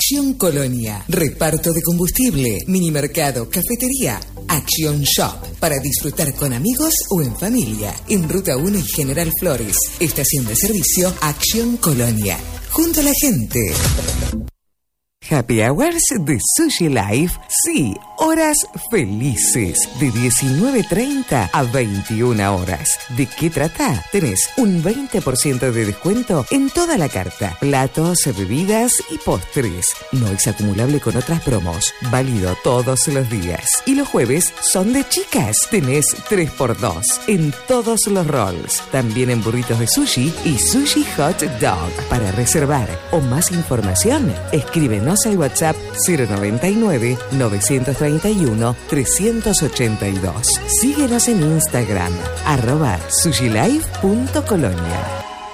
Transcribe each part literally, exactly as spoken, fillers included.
Acción Colonia. Reparto de combustible, minimercado, cafetería. Action Shop. Para disfrutar con amigos o en familia. En Ruta uno y General Flores. Estación de servicio Acción Colonia. Junto a la gente. Happy Hours de Sushi Life, sí, horas felices, de diecinueve treinta a veintiuna horas. ¿De qué trata? Tenés un veinte por ciento de descuento en toda la carta, platos, bebidas y postres. No es acumulable con otras promos, válido todos los días. Y los jueves son de chicas, tenés tres por dos en todos los rolls. También en burritos de sushi y sushi hot dog. Para reservar o más información, escríbenos al WhatsApp cero noventa y nueve, novecientos treinta y uno, trescientos ochenta y dos. Síguenos en Instagram, arroba sushilife punto colonia.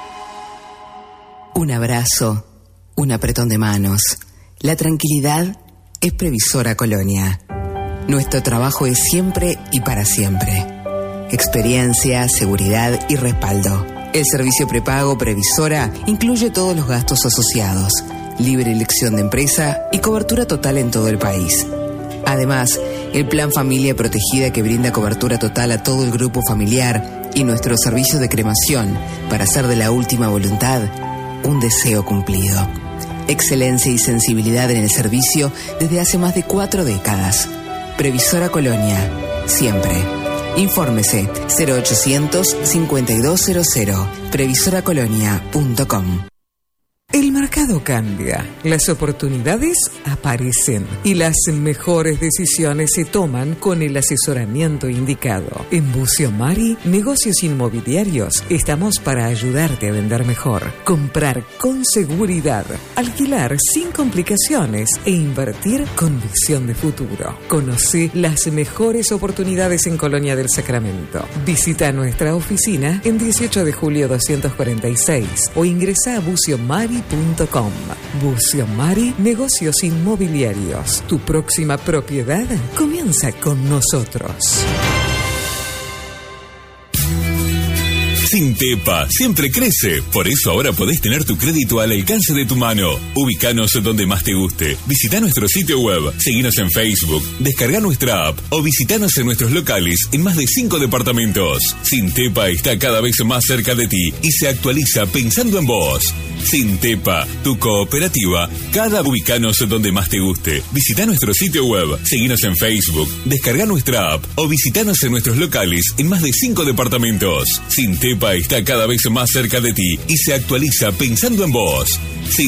Un abrazo, un apretón de manos. La tranquilidad es Previsora Colonia. Nuestro trabajo es siempre y para siempre. Experiencia, seguridad y respaldo. El servicio prepago Previsora incluye todos los gastos asociados, libre elección de empresa y cobertura total en todo el país. Además, el Plan Familia Protegida, que brinda cobertura total a todo el grupo familiar, y nuestro servicio de cremación para hacer de la última voluntad un deseo cumplido. Excelencia y sensibilidad en el servicio desde hace más de cuatro décadas. Previsora Colonia, siempre. Infórmese cero ochocientos, cincuenta y dos cero cero, previsora colonia punto com. El mercado cambia, las oportunidades aparecen y las mejores decisiones se toman con el asesoramiento indicado. En Bucio Mari, Negocios Inmobiliarios, estamos para ayudarte a vender mejor, comprar con seguridad, alquilar sin complicaciones e invertir con visión de futuro. Conoce las mejores oportunidades en Colonia del Sacramento. Visita nuestra oficina en dieciocho de julio doscientos cuarenta y seis o ingresa a bucio mari punto com. Bucio Mari, Negocios Inmobiliarios. Tu próxima propiedad comienza con nosotros. Sintepa siempre crece, por eso ahora podés tener tu crédito al alcance de tu mano. Ubícanos donde más te guste. Visita nuestro sitio web, seguinos en Facebook, descarga nuestra app o visitanos en nuestros locales en más de cinco departamentos. Sintepa está cada vez más cerca de ti y se actualiza pensando en vos. Sintepa, tu cooperativa, cada ubicanos donde más te guste. Visita nuestro sitio web, seguinos en Facebook, descarga nuestra app o visitanos en nuestros locales en más de cinco departamentos. Sintepa está cada vez más cerca de ti y se actualiza pensando en vos.